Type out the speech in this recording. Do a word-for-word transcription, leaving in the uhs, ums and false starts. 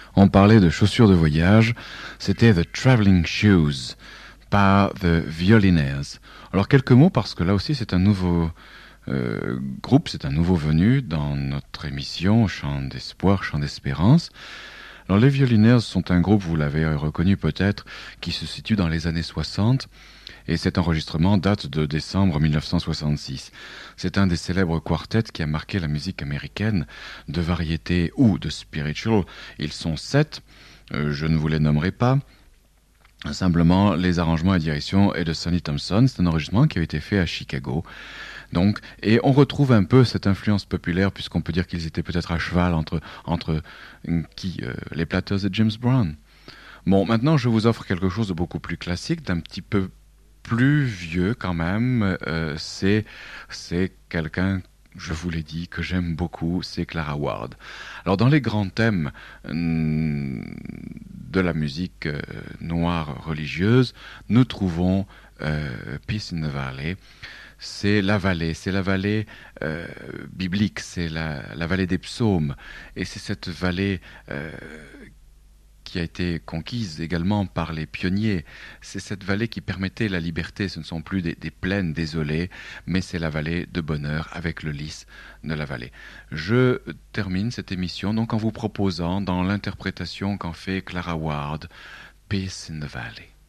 On parlait de chaussures de voyage, c'était The Traveling Shoes par The Violinaires. Alors quelques mots parce que là aussi c'est un nouveau euh, groupe, c'est un nouveau venu dans notre émission Chant d'espoir, Chant d'espérance. Alors les Violinaires sont un groupe, vous l'avez reconnu peut-être, qui se situe dans les années soixante. Et cet enregistrement date de décembre mille neuf cent soixante-six. C'est un des célèbres quartets qui a marqué la musique américaine, de variété ou de spiritual. Ils sont sept, euh, je ne vous les nommerai pas. Simplement, les arrangements et direction est de Sonny Thompson. C'est un enregistrement qui a été fait à Chicago. Donc, et on retrouve un peu cette influence populaire, puisqu'on peut dire qu'ils étaient peut-être à cheval entre, entre qui, euh, les Platters et James Brown. Bon, maintenant, je vous offre quelque chose de beaucoup plus classique, d'un petit peu plus vieux quand même. Euh, c'est c'est quelqu'un, je vous l'ai dit, que j'aime beaucoup, c'est Clara Ward. Alors dans les grands thèmes hum, de la musique euh, noire religieuse, nous trouvons euh, Peace in the Valley. C'est la vallée, c'est la vallée euh, biblique, c'est la, la vallée des psaumes, et c'est cette vallée euh, qui a été conquise également par les pionniers. C'est cette vallée qui permettait la liberté. Ce ne sont plus des, des plaines désolées, mais c'est la vallée de bonheur avec le lys de la vallée. Je termine cette émission donc en vous proposant, dans l'interprétation qu'en fait Clara Ward, Peace in the Valley.